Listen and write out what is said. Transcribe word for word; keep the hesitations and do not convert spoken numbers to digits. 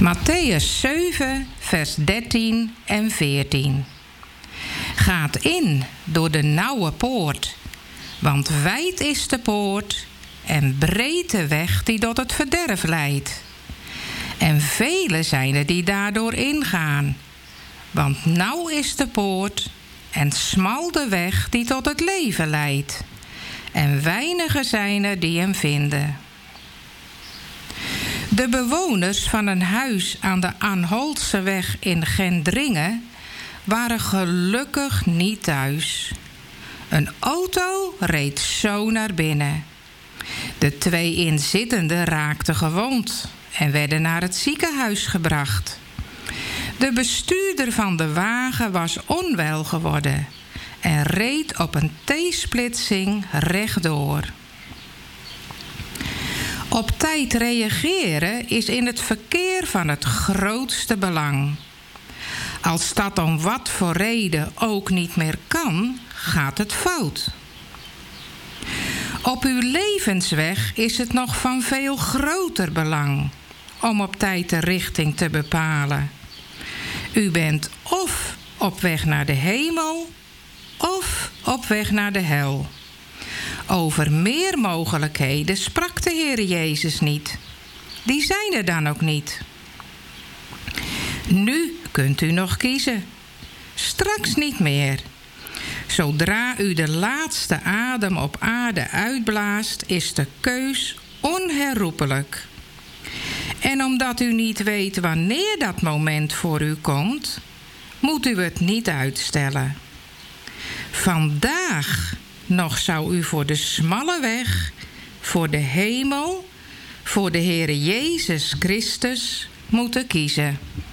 Mattheüs zeven, vers dertien en veertien. Gaat in door de nauwe poort, want wijd is de poort en breed de weg die tot het verderf leidt. En velen zijn er die daardoor ingaan, want nauw is de poort en smal de weg die tot het leven leidt. En weinigen zijn er die hem vinden. De bewoners van een huis aan de Aanholtseweg in Gendringen waren gelukkig niet thuis. Een auto reed zo naar binnen. De twee inzittenden raakten gewond en werden naar het ziekenhuis gebracht. De bestuurder van de wagen was onwel geworden en reed op een T-splitsing rechtdoor. Op tijd reageren is in het verkeer van het grootste belang. Als dat om wat voor reden ook niet meer kan, gaat het fout. Op uw levensweg is het nog van veel groter belang om op tijd de richting te bepalen. U bent of op weg naar de hemel of op weg naar de hel. Over meer mogelijkheden sprak de Heer Jezus niet. Die zijn er dan ook niet. Nu kunt u nog kiezen. Straks niet meer. Zodra u de laatste adem op aarde uitblaast, is de keus onherroepelijk. En omdat u niet weet wanneer dat moment voor u komt, moet u het niet uitstellen. Vandaag nog zou u voor de smalle weg, voor de hemel, voor de Heere Jezus Christus moeten kiezen.